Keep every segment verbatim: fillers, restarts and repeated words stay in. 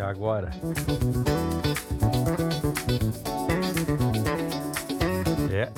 agora. É.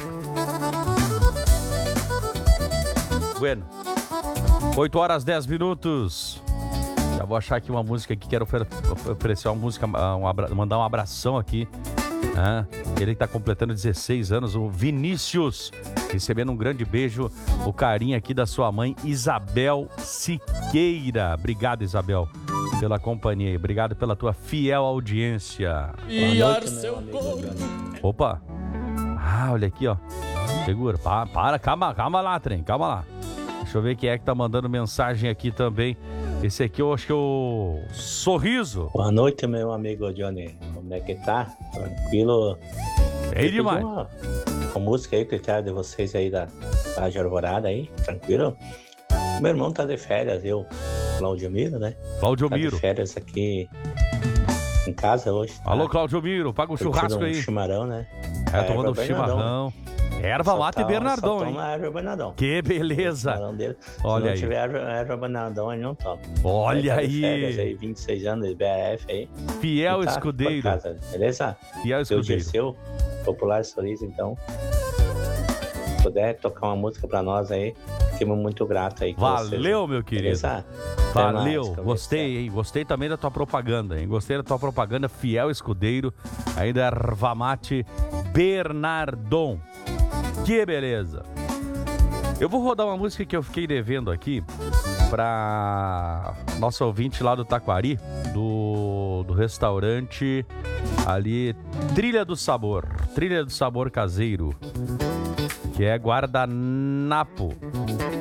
Bueno. oito horas, dez minutos. Já vou achar aqui uma música aqui. Quero ofer- oferecer uma música, um abra- mandar um abração aqui. Ah, ele que tá completando dezesseis anos, o Vinícius. Recebendo um grande beijo, o carinho aqui da sua mãe, Isabel Siqueira. Obrigado, Isabel, pela companhia. Obrigado pela tua fiel audiência. Noite, seu corpo. Opa. Ah, olha aqui, ó. Segura. Pa- Para, calma, calma lá, trem. Calma lá. Deixa eu ver quem é que tá mandando mensagem aqui também. Esse aqui eu acho que é o Sorriso. Boa noite, meu amigo Johnny. Como é que tá? Tranquilo? É demais. Uma, uma música aí, critério de vocês aí da Rádio Alvorada aí, tranquilo? Meu irmão tá de férias, eu, Claudio Miro, né? Claudio Tá de Miro. férias aqui em casa hoje. Tá? Alô, Claudio Miro, paga um Curtindo churrasco um aí. chimarrão, né? É, tomando um erva chimarrão. Erva Só mate tá- Bernardão, só hein? toma erva Bernardão. Que beleza. Chimarrão dele. Olha Se não aí. tiver erva, erva Bernardão, ele não toma. Olha Ele tá de aí. férias aí, vinte e seis anos de B R F aí. Fiel E tá escudeiro. por casa, beleza? Fiel Seu escudeiro. Dirceu, Popular Sorriso, então. Se puder tocar uma música pra nós aí, fiquemos muito gratos aí. com vocês. Valeu, meu querido. Beleza? Até Valeu, mais, gostei, hein? Gostei também da tua propaganda, hein? Gostei da tua propaganda, fiel escudeiro, aí da erva mate Bernardon. Que beleza. Eu vou rodar uma música que eu fiquei devendo aqui pra nosso ouvinte lá do Taquari, do, do restaurante ali, Trilha do Sabor, Trilha do Sabor Caseiro, que é guardanapo.